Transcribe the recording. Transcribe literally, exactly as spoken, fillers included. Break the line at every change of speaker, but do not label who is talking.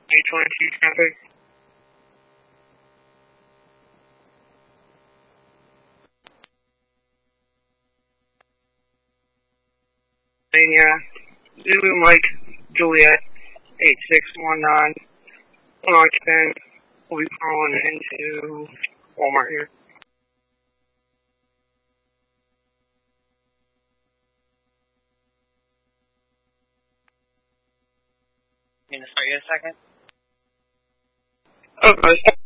eight twenty-two traffic. Mania, Zulu Mike, Juliet, eight six one nine. One occupant will be pulling into Walmart here.
Can you start you a second?
Okay.